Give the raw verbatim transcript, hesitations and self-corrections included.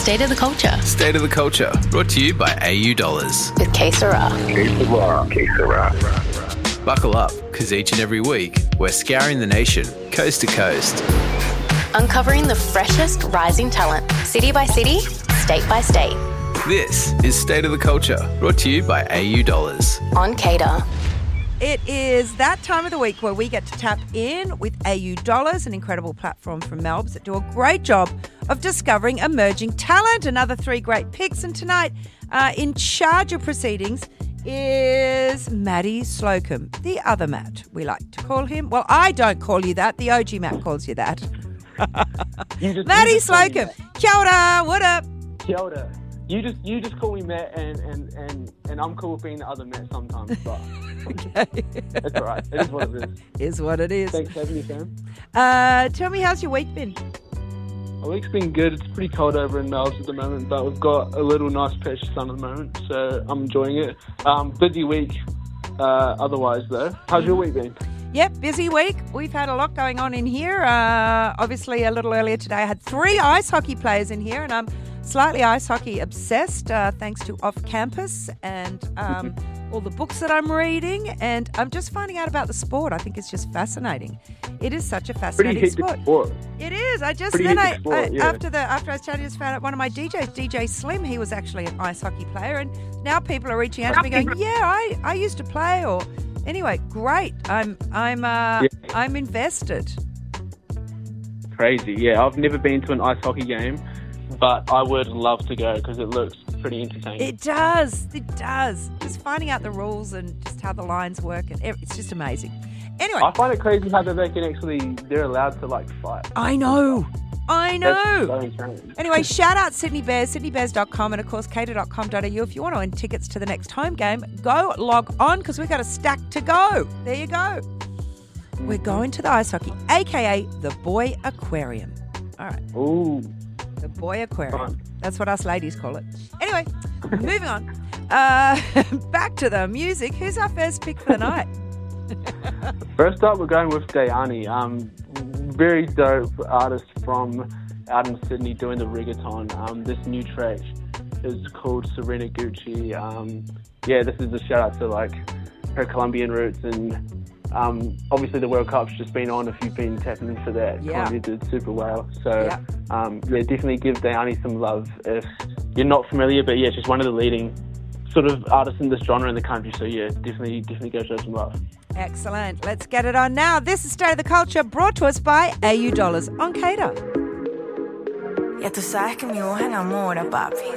State of the Culture. State of the Culture, brought to you by A U Dollars. With K Sarah. K Sarah. K Sarah. Buckle up, because each and every week, we're scouring the nation, coast to coast. Uncovering the freshest rising talent, city by city, state by state. This is State of the Culture, brought to you by A U Dollars. On Cater. It is that time of the week where we get to tap in with A U Dollars, an incredible platform from Melbs that do a great job of discovering emerging talent. Another three great picks. And tonight, uh, in charge of proceedings is Matty Slocum, the other Matt, we like to call him. Well, I don't call you that. The O G Matt calls you that. you just, Matty you just Slocum. Kia ora, what up? Kia ora. You just you just call me Matt, and, and, and, and I'm cool with being the other Matt sometimes, but Okay. it's all right. It is what it is. Is what it is. Thanks for having me, Sam. Uh, tell me, how's your week been? My week's been good. It's pretty cold over in Melbourne at the moment, but we've got a little nice patch of sun at the moment, so I'm enjoying it. Um, busy week uh, otherwise, though. How's your week been? Yep, busy week. We've had a lot going on in here. Uh, obviously, a little earlier today, I had three ice hockey players in here, and I'm slightly ice hockey obsessed, uh, thanks to Off Campus and um, all the books that I'm reading. And I'm just finding out about the sport. I think it's just fascinating. It is such a fascinating Pretty sport. hectic sport. It is. I just Pretty then I, hectic sport, I yeah. after the after I was chatting, I just found out one of my D Js, D J Slim. He was actually an ice hockey player, and now people are reaching out to me going, "Yeah, I, I used to play." Or anyway, great. I'm I'm uh, Yeah. I'm invested. Crazy, yeah. I've never been to an ice hockey game, but I would love to go because it looks pretty entertaining. It does. It does. Just finding out the rules and just how the lines work, and ev- it's just amazing. Anyway, I find it crazy how that they can actually, they're allowed to like fight. I know. I That's so know. insane. Anyway, shout out Sydney Bears, sydney bears dot com, and of course cater dot com dot a u. If you want to win tickets to the next home game, go log on because we've got a stack to go. There you go. We're going to the ice hockey, a k a the Boy Aquarium. All right. Ooh. The Boy Aquarium. Fun. That's what us ladies call it. Anyway, moving on. Uh, back to the music. Who's our first pick for the night? First up, we're going with Dayani. Um, very dope artist from out in Sydney doing the reggaeton. Um, this new track is called Serena Gucci. Um, yeah, this is a shout out to like her Colombian roots, and um, obviously the World Cup's just been on. If you've been tapping into that, Yeah. Colombia did super well. So Yeah. um, yeah, definitely give Dayani some love if you're not familiar. But yeah, she's one of the leading sort of artists in this genre in the country. So yeah, definitely definitely go show some love. Excellent. Let's get it on now. This is State of the Culture, brought to us by A U Dollars on Cater. Ya tú sabes que mi voz enamora, papi.